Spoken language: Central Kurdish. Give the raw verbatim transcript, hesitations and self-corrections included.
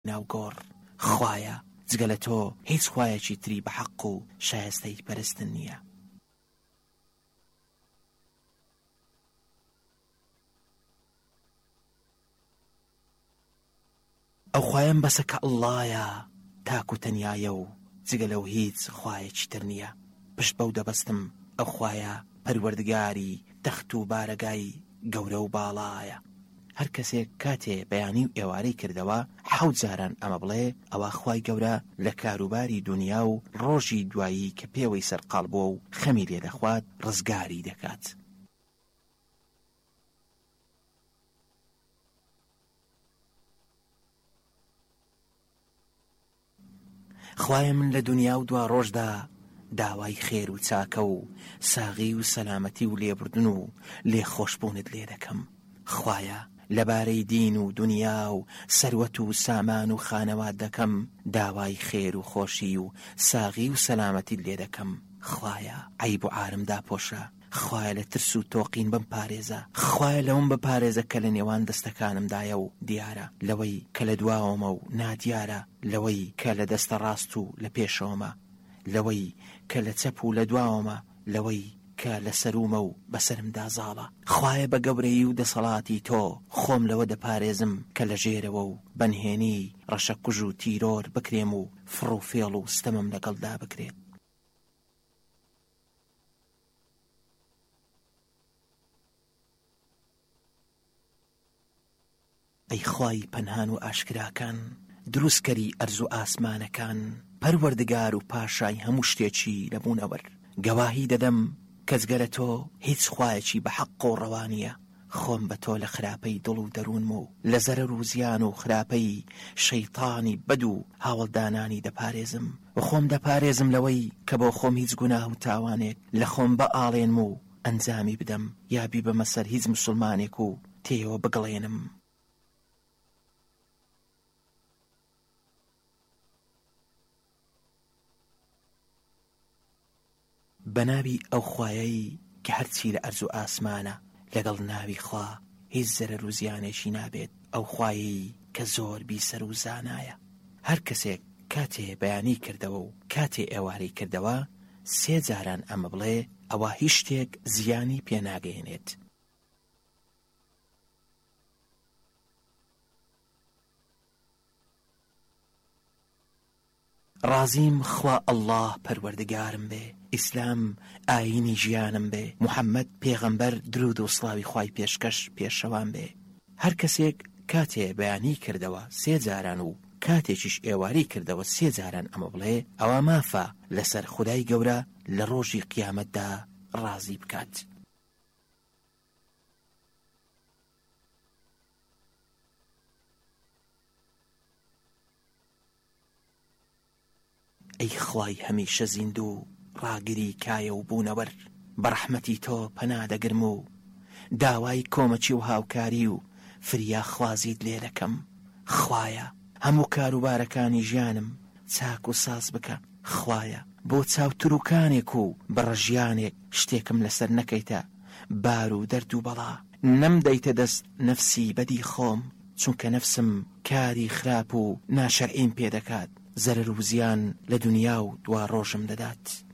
ناوگۆڕ. خوایە جگە لە تۆ هیچ خوایەکی تری بە حەق و شایستەی پەرستن نییە. ئەو خوایم بەسە کە ئەڵڵایە تاک و تەنیایە و جگە لەو هیچ خوایەکی تر نییە. پشت بەو دەبەستم ئەو خوایە پەروەردگاری تەخت و بارەگای گەورە و باڵایە. هەر کەسێک کاتێ بەیانی و ئێوارەی کردەوە حەوت جاران ئەمە بڵێ ئەوە خوای گەورە لە کاروباری دنیا و ڕۆژی دوایی کە پێوەی سەرقاڵ بووە و خەمی لێ دەخوات ڕزگاری دەکات. خوای من لە دنیا و دوا ڕۆژدا داوای خێر و چاکە و ساغی و سەلامەتی و لێبردن و لێخۆشبوونت لێ دەکەم. خوایە لەبارەی دین و دنیا و سەروەت و سامان و خانەوات دەکەم داوای خێر و خۆشی و ساغی و سەلامەتی لێ دەکەم. خوایە عەیب و عارم داپۆشە. خوایە لە ترس و تۆقین بم پارێزە. خوایە لەوم بپارێزە کە لە نێوان دەستەکانمدایە و دیارە، لەوەی کە لە دواوەمە و نادیارە، لەوەی کە لە دەستە ڕاست و لە پێشەوەمە، لەوەی کە لە چەپ و لە دواوەمە، لەوەی کە لە سەرومە و بەسەرمدا زاڵە. خوایە بە گەورەی و دەسەڵاتی تۆ خۆم لەوە دەپارێزم کە لە ژێرەوە و بەنهێنی ڕەشە کوژ و تیرۆر بکرێم و فڕ و فێڵ و ستەمم لەگەڵدا بکرێت. ئەی خوای پەنهان و ئاشکراکان، دروستکەری ئەرز و ئاسمانەکان، پەروەردگار و پاشای هەموو شتێکی لەبوونەوەر، گەواهی دەدەم کەس گەرە تۆ هیچ خوایەکی بە حەق و ڕەوانیە. خۆم بە تۆ لە خراپەی دڵ و دەروونم و لە زەرەر و زیان و خراپەی شەیطانی بەد و هاوڵدانانی دەپارێزم و خۆم دەپارێزم لەوەی کە بۆ خۆم هیچ گوناه و تاوانێک لە خۆم بە ئاڵێنم و ئەنجامی بدەم یابی بەمە سەر هیچ موسڵمانێک و تێوە بگڵێنم. بەناوی ئەو خوایەی کە هەرچی لە ئەرز و ئاسمانە لەگەڵ ناوی خوا هیچ زەرەر و زیانێکی نابێت. ئەو خوایەی کە زۆر بیسەر و زانایە. هەر کەسێک کاتێ بەیانی کردەوە و کاتێ ئێوارەی کردەوە سێ جاران ئەمە بڵێ ئەوە هیچ شتێک زیانی پێناگەێنێت. ڕازیم خوا ئەڵڵاه پەروەردگارم بێ، ئیسلام ئاینی ژیانم بێ، محەممەد پێغەمبەر درود و سڵاوی خوای پێشکەش پێشەوان بێ. هەر کەسێک کاتێ بەیانی کردەوە سێ جاران و کاتێکیش ئێواری کردەوە سێ جاران ئەمە بڵێ ئەوە مافە لەسەر خودای گەورە لە ڕۆژی قیامەتدا ڕازی بکات. ئەی خوای هەمیشە زیندوو ڕاگری کایە و بوونەوەر، بە ڕەحمەتی تۆ پەنادەگرم و داوای کۆمەچی و هاوکاری و فریا خوازیت لێ دەکەم. خوایە هەموو کاروبارەکانی ژیانم چاک و ساز بکە. خوایە بۆ چاوتروکانێک و بەڕژیانێک شتێکم لەسەر نەکەیتە بار و دەرد و بەڵا. نەمدەیتە دەست نەفسی بەدی خۆم، چونکە نەفسم کاری خراپ و ناشەرعیم پێدەکات، زەرەر و زیان لە دنیا و دوا ڕۆژم دەدات.